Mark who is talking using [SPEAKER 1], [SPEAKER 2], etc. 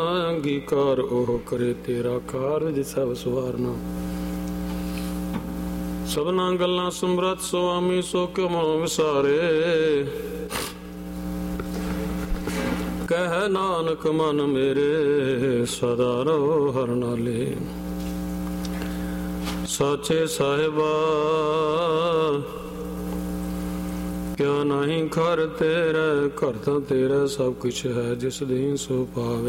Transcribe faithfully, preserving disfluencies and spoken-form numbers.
[SPEAKER 1] ਅੰਗੀਕਾਰ ਉਹ ਕਰੇ ਤੇਰਾ ਕਾਰਜ ਸਭ ਸਵਾਰਨਾ। ਸਭਨਾ ਗੱਲਾਂ ਸਮਰੱਥ ਸੁਆਮੀ ਸੋ ਕਿਉ ਮਨੋ ਵਿਸਾਰੇ। ਕਹਿ ਨਾਨਕ ਮਨ ਮੇਰੇ ਸਦਾ ਰਹੋ ਹਰਿ ਨਾਲੇ। ਸਾਚੇ ਸਾਹਿਬਾ ਕਿਆ ਨਹੀਂ ਘਰ ਤੇਰਾ, ਘਰ ਤਾਂ ਤੇਰਾ ਸਭ ਕੁਛ ਹੈ, ਜਿਸ ਦੀਨ ਸੋ ਪਾਵੇ।